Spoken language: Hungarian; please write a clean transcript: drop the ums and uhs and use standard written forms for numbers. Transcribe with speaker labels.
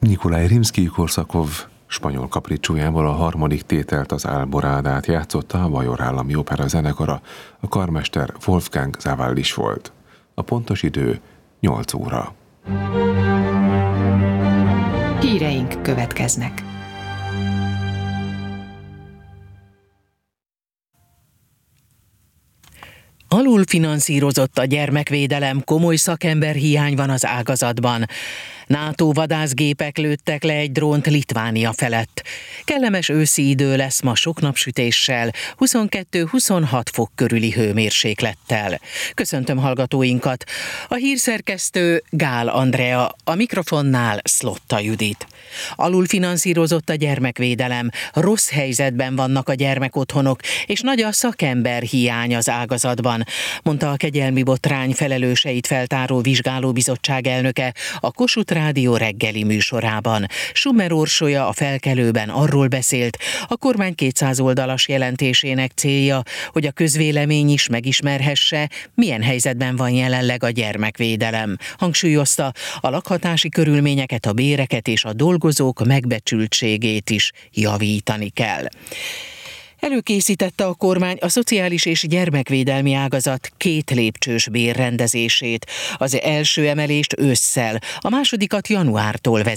Speaker 1: Nikolaj Rimszkij-Korsakov spanyol kapricsójával a harmadik tételt, az Alborádát játszotta a Bajor Állami Opera zenekara, a karmester Wolfgang Sawallisch volt. A pontos idő 8 óra.
Speaker 2: Híreink következnek. Alulfinanszírozott a gyermekvédelem, komoly szakemberhiány van az ágazatban. NATO vadászgépek lőttek le egy drónt Litvánia felett. Kellemes őszi idő lesz ma sok napsütéssel, 22-26 fok körüli hőmérséklettel. Köszöntöm hallgatóinkat. A hírszerkesztő Gál Andrea, a mikrofonnál Szlotta Judit. Alulfinanszírozott a gyermekvédelem, rossz helyzetben vannak a gyermekotthonok, és nagy a szakemberhiány az ágazatban, mondta a kegyelmi botrány felelőseit feltáró vizsgálóbizottság elnöke a Kossuth Rádió reggeli műsorában. Summer Orsolya a Felkelőben arról beszélt, a kormány 200 oldalas jelentésének célja, hogy a közvélemény is megismerhesse, milyen helyzetben van jelenleg a gyermekvédelem. Hangsúlyozta, a lakhatási körülményeket, a béreket és a dolgozók megbecsültségét is javítani kell. Előkészítette a kormány a szociális és gyermekvédelmi ágazat 2 lépcsős bérrendezését. Az első emelést ősszel, a másodikat januártól